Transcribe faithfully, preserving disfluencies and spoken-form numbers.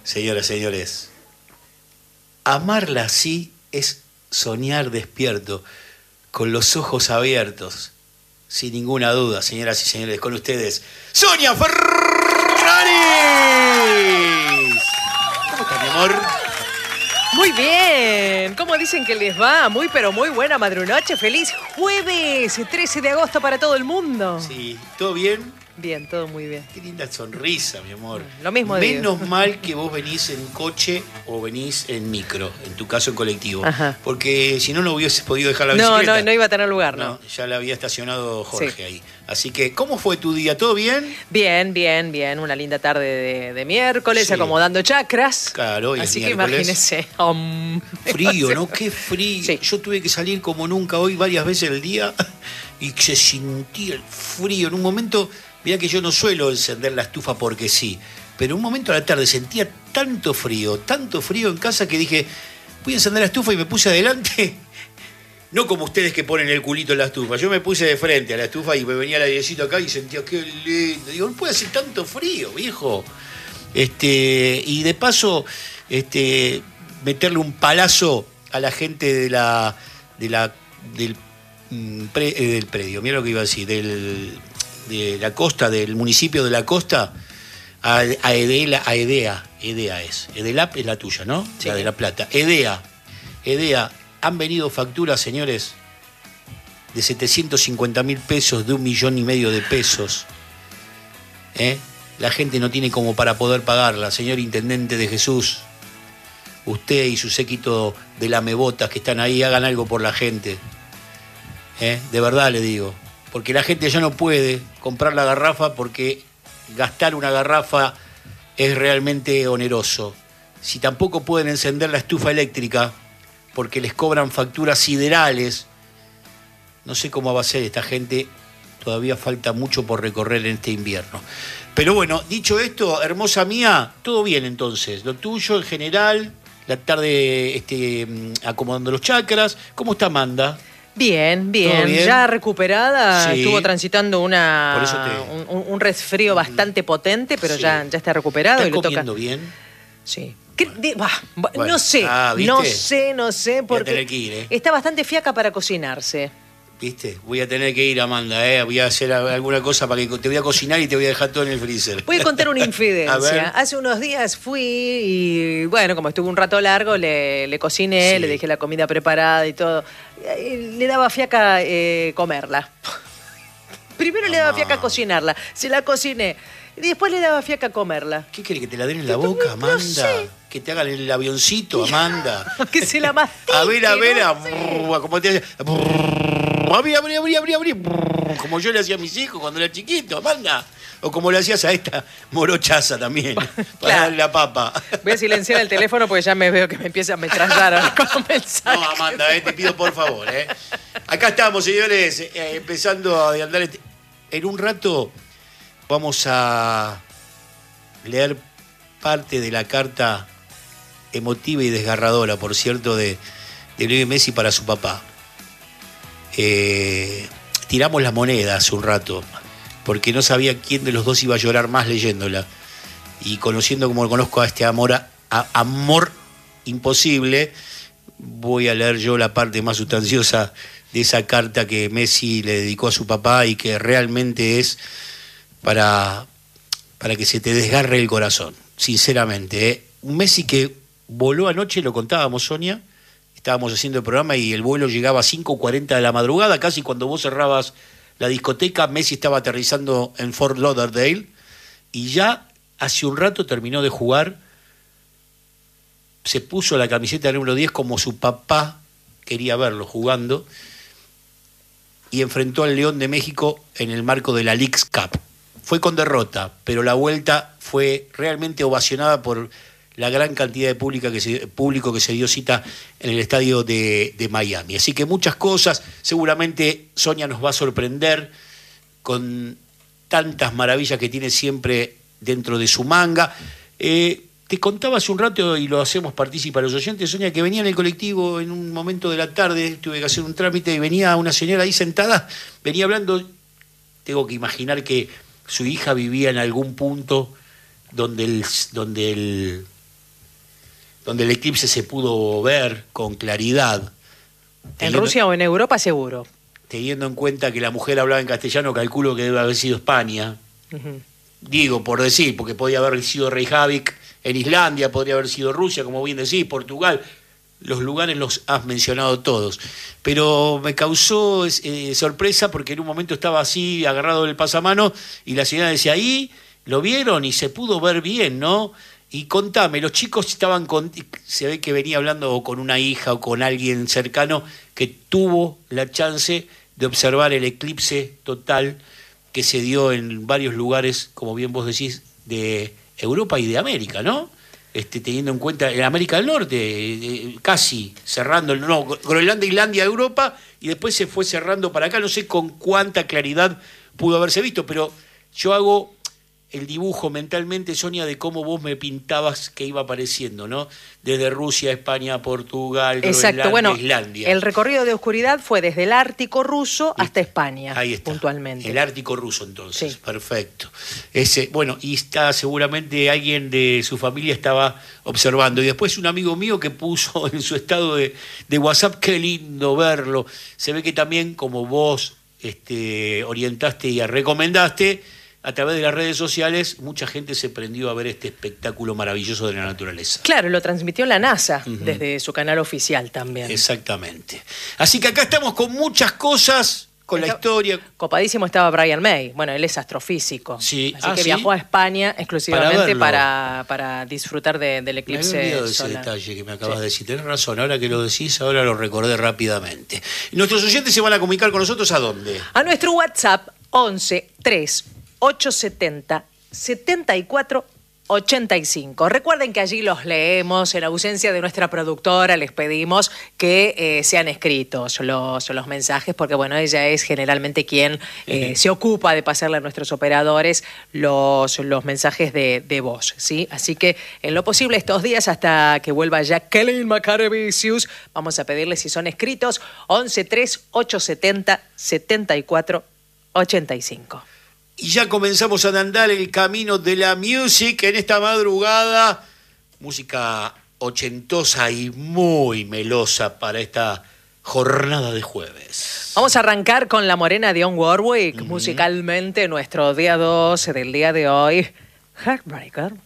Señoras, señores, amarla así es soñar despierto, con los ojos abiertos, sin ninguna duda, señoras y señores, con ustedes, Sonia Ferraris. ¿Cómo está, mi amor? Muy bien. ¿Cómo dicen que les va? Muy, pero muy buena madrunoche. Feliz jueves, trece de agosto para todo el mundo. Sí, ¿todo bien? Bien, todo muy bien. Qué linda sonrisa, mi amor. Lo mismo digo. Menos mal que vos venís en coche o venís en micro, en tu caso en colectivo. Ajá. Porque si no, no hubiese podido dejar la No, bicicleta. no, no iba a tener lugar, ¿no? No, ya la había estacionado Jorge Sí. ahí. Así que, ¿cómo fue tu día? ¿Todo bien? Bien, bien, bien. Una linda tarde de, de miércoles, Sí. acomodando chakras. Claro, hoy es Así que miércoles. imagínense. Um, Frío, ¿no? Qué frío. Sí. Yo tuve que salir como nunca hoy varias veces al día y se sentía el frío. En un momento, mirá que yo no suelo encender la estufa porque sí, pero en un momento a la tarde sentía tanto frío, tanto frío en casa que dije, voy a encender la estufa y me puse adelante. No como ustedes que ponen el culito en la estufa. Yo me puse de frente a la estufa y me venía el airecito acá y sentía qué lindo. Digo, no puede hacer tanto frío, viejo. Este, y de paso, este, meterle un palazo a la gente de la, de la, del, mm, pre, eh, del predio. Mira lo que iba a decir, del, de la costa, del municipio de la costa, a, a Edela, a Edea, Edea es. Edelap es la tuya, ¿no? Sí. La de La Plata. Edea, Edea. Han venido facturas, señores, de setecientos cincuenta mil pesos, de un millón y medio de pesos. ¿Eh? La gente no tiene como para poder pagarla. Señor Intendente de Jesús, usted y su séquito de lamebotas que están ahí, hagan algo por la gente. ¿Eh? De verdad le digo. Porque la gente ya no puede comprar la garrafa porque gastar una garrafa es realmente oneroso. Si tampoco pueden encender la estufa eléctrica porque les cobran facturas siderales, no sé cómo va a ser esta gente, todavía falta mucho por recorrer en este invierno. Pero bueno, dicho esto, hermosa mía, todo bien entonces, lo tuyo en general, la tarde este, acomodando los chakras. ¿Cómo está Amanda? Bien, bien, bien. ya recuperada, Sí. estuvo transitando una Por eso te- un, un resfrío bastante potente, pero Sí. ya, ya está recuperado. ¿Estás y le toca. comiendo bien? Sí. ¿Qué- de- bah, bah, Bueno. no sé, Ah, ¿viste? no sé, no sé, Voy a porque tener que ir, ¿eh? está bastante fiaca para cocinarse. ¿Viste? Voy a tener que ir, Amanda, ¿eh? Voy a hacer alguna cosa para que te voy a cocinar y te voy a dejar todo en el freezer. Voy a contar una A ver. infidencia. Hace unos días fui y, bueno, como estuve un rato largo, le, le cociné, Sí. le dejé la comida preparada y todo. Y le daba fiaca eh, comerla. Primero le daba Mamá. fiaca cocinarla, se la cociné. Y después le daba fiaca comerla. ¿Qué querés, que te la den en la No, boca, no Amanda? sé. Que te hagan el avioncito, Amanda. Que se la mastique. A ver, a ver, no a- sé. como te hace. Abrí, abrí, abrí, abrí, abrí. Como yo le hacía a mis hijos cuando era chiquito, Amanda. O como le hacías a esta morochaza también, para Claro. darle la papa. Voy a silenciar el teléfono porque ya me veo que me empieza a metrallar con mensajes. No, Amanda, eh, te pido por favor. Eh. Acá estamos, señores, eh, empezando a andar. Este... En un rato vamos a leer parte de la carta emotiva y desgarradora, por cierto, de, de Lionel Messi para su papá. Eh, tiramos la moneda hace un rato, porque no sabía quién de los dos iba a llorar más leyéndola. Y conociendo como conozco a este amor, a, a- amor imposible, voy a leer yo la parte más sustanciosa de esa carta que Messi le dedicó a su papá y que realmente es para, para que se te desgarre el corazón, sinceramente. ¿eh? Un Messi que voló anoche, lo contábamos, Sonia, estábamos haciendo el programa y el vuelo llegaba a cinco cuarenta de la madrugada, casi cuando vos cerrabas la discoteca. Messi estaba aterrizando en Fort Lauderdale y ya hace un rato terminó de jugar, se puso la camiseta número diez como su papá quería verlo jugando y enfrentó al León de México en el marco de la Leagues Cup. Fue con derrota, pero la vuelta fue realmente ovacionada por la gran cantidad de pública que se, público que se dio cita en el estadio de, de Miami. Así que muchas cosas, seguramente Sonia nos va a sorprender con tantas maravillas que tiene siempre dentro de su manga. Eh, te contaba hace un rato, y lo hacemos partícipe a los oyentes, Sonia, que venía en el colectivo en un momento de la tarde, tuve que hacer un trámite y venía una señora ahí sentada, venía hablando, tengo que imaginar que su hija vivía en algún punto donde el, donde el donde el eclipse se pudo ver con claridad. ¿En teniendo, Rusia o en Europa seguro? Teniendo en cuenta que la mujer hablaba en castellano, calculo que debe haber sido España. Uh-huh. Digo, por decir, porque podía haber sido Reykjavik en Islandia, podría haber sido Rusia, como bien decís, Portugal. Los lugares los has mencionado todos. Pero me causó eh, sorpresa porque en un momento estaba así, agarrado del pasamano, y la señora decía, ahí lo vieron y se pudo ver bien, ¿no? Y contame, los chicos estaban con... Se ve que venía hablando con una hija o con alguien cercano que tuvo la chance de observar el eclipse total que se dio en varios lugares, como bien vos decís, de Europa y de América, ¿no? Este, teniendo en cuenta en América del Norte, eh, casi cerrando, no, Groenlandia, Islandia, Europa, y después se fue cerrando para acá. No sé con cuánta claridad pudo haberse visto, pero yo hago el dibujo mentalmente, Sonia, de cómo vos me pintabas que iba apareciendo, ¿no? Desde Rusia, España, Portugal, Exacto. Groenlandia, Bueno, Islandia. El recorrido de oscuridad fue desde el Ártico ruso hasta España. Ahí está. Puntualmente. El Ártico ruso, entonces. Sí. Perfecto. Ese, bueno, y está seguramente alguien de su familia estaba observando. Y después un amigo mío que puso en su estado de, de WhatsApp, qué lindo verlo. Se ve que también, como vos este, orientaste y recomendaste, a través de las redes sociales, mucha gente se prendió a ver este espectáculo maravilloso de la naturaleza. Claro, lo transmitió la NASA, uh-huh. desde su canal oficial también. Exactamente. Así que acá estamos con muchas cosas, con Está, la historia. Copadísimo estaba Brian May. Bueno, él es astrofísico. Sí. Así ah, que ¿sí? viajó a España exclusivamente para, para, para disfrutar de, del eclipse me había olvidado de ese detalle que me acabas sí. de decir. Tenés razón, ahora que lo decís, ahora lo recordé rápidamente. ¿Nuestros oyentes se van a comunicar con nosotros a dónde? A nuestro WhatsApp once tres ocho setenta setenta y cuatro ochenta y cinco. Recuerden que allí los leemos. En ausencia de nuestra productora les pedimos que eh, sean escritos los, los mensajes, porque bueno, ella es generalmente quien eh, se ocupa de pasarle a nuestros operadores los, los mensajes de, de voz, ¿sí? Así que en lo posible estos días, hasta que vuelva Jacqueline Macarevicius, vamos a pedirles si son escritos once tres ocho setenta setenta y cuatro ochenta y cinco. Y ya comenzamos a andar el camino de la music en esta madrugada. Música ochentosa y muy melosa para esta jornada de jueves. Vamos a arrancar con La Morena de Dionne Warwick, uh-huh. musicalmente nuestro día dos del día de hoy, Heartbreaker.